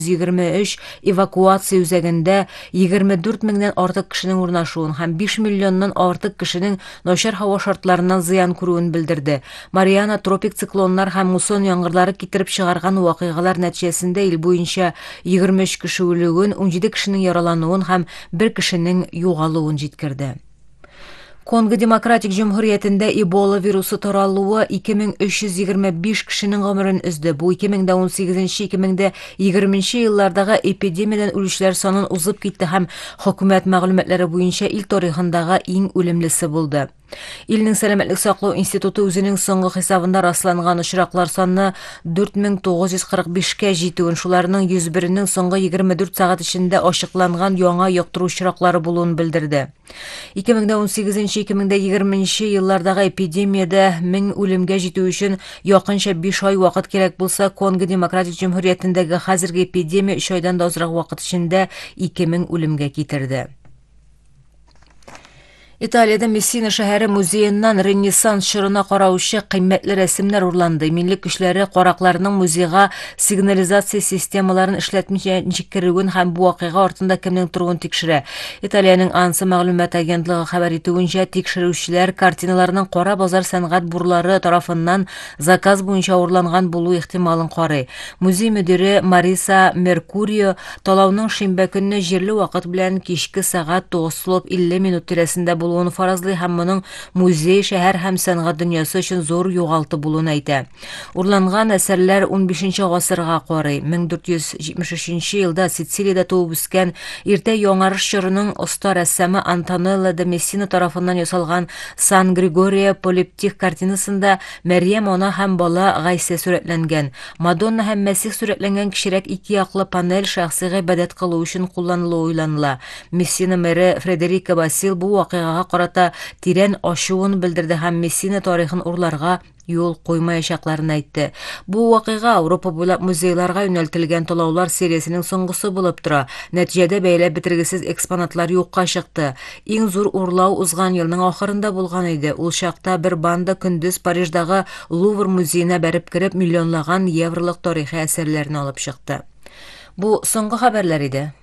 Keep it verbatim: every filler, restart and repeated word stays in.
егерме өч эвакуация үзәгендә егерме дүрт меңнән артык кешенең урнашуын һәм биш миллионнан артык кешенең начар һава шартларыннан зыян күрүен белдерде. Мариана тропик циклоннар һәм муссон яңгырлары китереп чыгарган вакыйгалар нәтиҗәсендә ил буенча егерме өч кеше үлүен, ун җиде кешенең яралануын һәм бер кешенең югалуын җиткерде. Конго Демократик Җөмһүриятендә Эбола вирусы таралуы ике мең өч йөз егерме биш кешенең гомерен өзде. Бу ике мең ун сигезенче - ике мең егерменче еллардагы эпидемиядән үлүчеләр санын узып китте һәм хөкүмәт мәгълүматлары буенча ил тарихындагы иң үлемлесе булды. Илнең сәламәтлек саклау институты үзенең соңгы хисабында расланган очраклар саны дүрт мең тугыз йөз кырык бишкә җитүен, шуларның йөз беренең соңгы егерме дүрт сәгать эчендә ачыкланган яңа яктыру очраклары булуын белдерде. ике мең ун сигезенче - ике мең егерменче еллардагы эпидемиядә мең үлемгә җитү өчен якынча биш ай вакыт кирәк булса, Конго Демократик Җөмһүриятендәге хәзерге эпидемия өч айдан да азрак вакыт эчендә ике мең үлемгә китерде. Италиядә Мессина шәһәре музееннан Ренессанс чорына караучы кыйммәтле рәсемнәр урланды. Милек көчләре каракларның музейга сигнализация системаларын эшләтмичә җикерүен һәм бу вакыйга артында кемнең торуын тикшерә. Италиянең Анса мәгълүмат агентлыгы хәбәр итүенчә, тикшерүчеләр картиналарның кара базар сәнгать бурлары тарафыннан заказ буенча урланган булу ихтималын карый. Музей мөдире Мариса Меркурио талауның шимбә көнне җирле вакыт белән кичке сәгать тугыз илле минут тирәсендә булуын фаразлый һәм моның музей, шәһәр һәм сәнгать дөньясы өчен зур югалту булуын әйтә. Урланган әсәрләр ун бишенче гасырга карый. мең дүрт йөз җитмеш өченче елда Сицилиядә туып үскән иртә яңарыш чорының оста рәссамы Антонелло де Мессина тарафыннан ясалган Сан Григория полиптих картинасында Мәрьям ана һәм бала Гайса сурәтләнгән. Мадонна һәм Мәсих сурәтләнгән кичерәк ике яклы панель шәхси гыйбадәт кылу өчен кулланылуы уйланыла. Мессина мэры Фредерика Басил бу вакыйгага карата тирән ачуын белдерде һәм Мессина тарихын урларга юл куймаячакларын әйтте. Бу вакыйга Европа буйлап музейларга юнәлтелгән талаулар сериясенең соңгысы булып тора. Нәтиҗәдә бәйләп бетергесез экспонатлар юкка чыкты. Иң зур урлау узган елның ахырында булган иде. Ул чакта бер банда көндез Париждагы Лувр музеена бәреп кирип миллионлаган евролык тарихи әсәрләрне алып чыкты. Бу соңгы хәбәрләр иде.